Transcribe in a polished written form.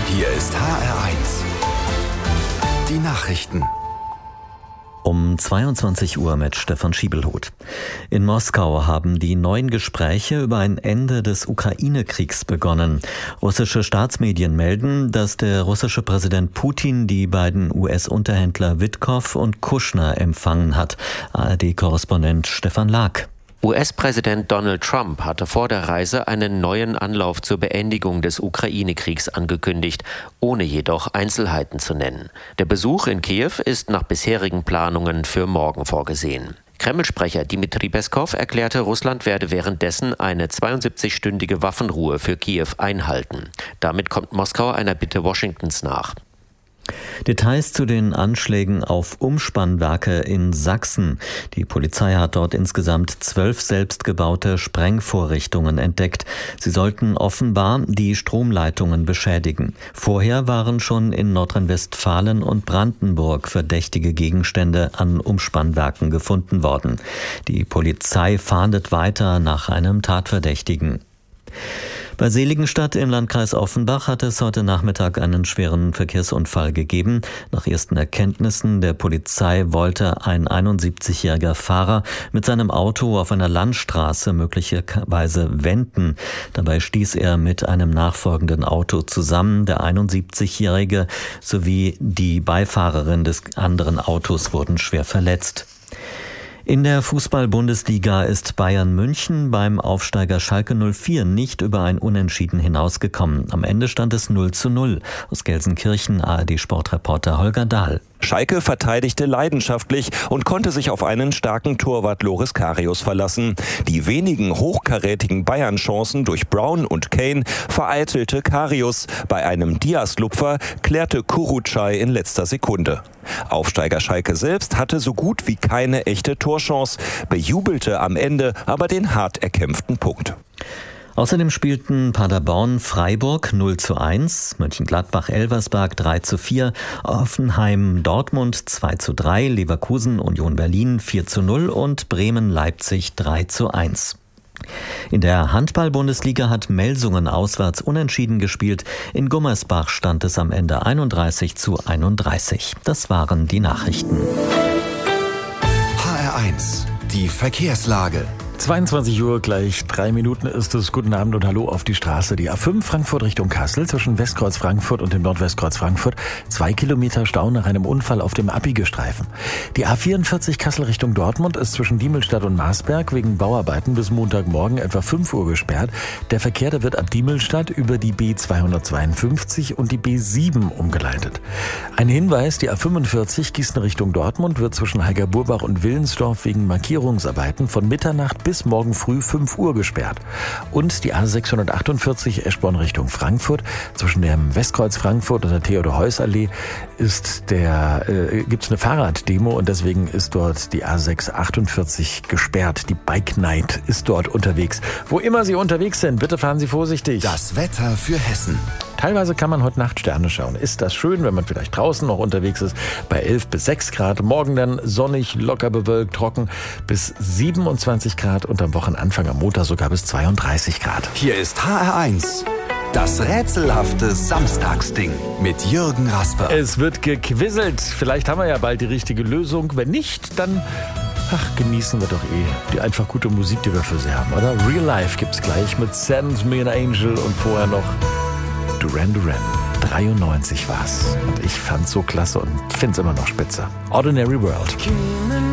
Hier ist HR1. Die Nachrichten. Um 22 Uhr mit Stefan Schiebelhut. In Moskau haben die neuen Gespräche über ein Ende des Ukraine-Kriegs begonnen. Russische Staatsmedien melden, dass der russische Präsident Putin die beiden US-Unterhändler Witkow und Kushner empfangen hat. ARD-Korrespondent Stefan Lag. US-Präsident Donald Trump hatte vor der Reise einen neuen Anlauf zur Beendigung des Ukraine-Kriegs angekündigt, ohne jedoch Einzelheiten zu nennen. Der Besuch in Kiew ist nach bisherigen Planungen für morgen vorgesehen. Kreml-Sprecher Dmitri Peskov erklärte, Russland werde währenddessen eine 72-stündige Waffenruhe für Kiew einhalten. Damit kommt Moskau einer Bitte Washingtons nach. Details zu den Anschlägen auf Umspannwerke in Sachsen. Die Polizei hat dort insgesamt 12 selbstgebaute Sprengvorrichtungen entdeckt. Sie sollten offenbar die Stromleitungen beschädigen. Vorher waren schon in Nordrhein-Westfalen und Brandenburg verdächtige Gegenstände an Umspannwerken gefunden worden. Die Polizei fahndet weiter nach einem Tatverdächtigen. Bei Seligenstadt im Landkreis Offenbach hat es heute Nachmittag einen schweren Verkehrsunfall gegeben. Nach ersten Erkenntnissen der Polizei wollte ein 71-jähriger Fahrer mit seinem Auto auf einer Landstraße möglicherweise wenden. Dabei stieß er mit einem nachfolgenden Auto zusammen. Der 71-jährige sowie die Beifahrerin des anderen Autos wurden schwer verletzt. In der Fußball-Bundesliga ist Bayern München beim Aufsteiger Schalke 04 nicht über ein Unentschieden hinausgekommen. Am Ende stand es 0:0. Aus Gelsenkirchen ARD-Sportreporter Holger Dahl. Schalke verteidigte leidenschaftlich und konnte sich auf einen starken Torwart Loris Karius verlassen. Die wenigen hochkarätigen Bayern-Chancen durch Brown und Kane vereitelte Karius. Bei einem Diaz-Lupfer klärte Kurucay in letzter Sekunde. Aufsteiger Schalke selbst hatte so gut wie keine echte Torchance, bejubelte am Ende aber den hart erkämpften Punkt. Außerdem spielten Paderborn Freiburg 0:1, Mönchengladbach-Elversberg 3:4, Hoffenheim-Dortmund 2:3, Leverkusen-Union Berlin 4:0 und Bremen-Leipzig 3:1. In der Handball-Bundesliga hat Melsungen auswärts unentschieden gespielt. In Gummersbach stand es am Ende 31:31. Das waren die Nachrichten. HR1, die Verkehrslage. 22 Uhr, gleich 3 Minuten ist es. Guten Abend und hallo auf die Straße. Die A5 Frankfurt Richtung Kassel zwischen Westkreuz Frankfurt und dem Nordwestkreuz Frankfurt. 2 Kilometer Stau nach einem Unfall auf dem Abbigestreifen. Die A44 Kassel Richtung Dortmund ist zwischen Diemelstadt und Marsberg wegen Bauarbeiten bis Montagmorgen etwa 5 Uhr gesperrt. Der Verkehr, der wird ab Diemelstadt über die B252 und die B7 umgeleitet. Ein Hinweis, die A45 Gießen Richtung Dortmund wird zwischen Heigerburbach und Willensdorf wegen Markierungsarbeiten von Mitternacht bis morgen früh 5 Uhr gesperrt. Und die A648 Eschborn Richtung Frankfurt zwischen dem Westkreuz Frankfurt und der Theodor-Heuss-Allee gibt's eine Fahrraddemo und deswegen ist dort die A648 gesperrt. Die Bike Night ist dort unterwegs. Wo immer Sie unterwegs sind, bitte fahren Sie vorsichtig. Das Wetter für Hessen. Teilweise kann man heute Nacht Sterne schauen. Ist das schön, wenn man vielleicht draußen noch unterwegs ist, bei 11 bis 6 Grad. Morgen dann sonnig, locker bewölkt, trocken bis 27 Grad und am Wochenanfang am Montag sogar bis 32 Grad. Hier ist HR1. Das rätselhafte Samstagsding mit Jürgen Rasper. Es wird gequizelt. Vielleicht haben wir ja bald die richtige Lösung. Wenn nicht, dann genießen wir doch die einfach gute Musik, die wir für Sie haben, oder? Real Life gibt's gleich mit Send Me an Angel und vorher noch Duran Duran. 93 war's. Und ich fand's so klasse und find's immer noch spitze. Ordinary World.